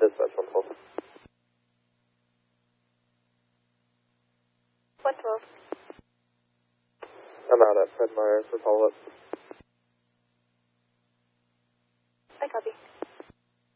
Dispatch 112. 112. I'm out at Fred Meyer for follow-up. I copy.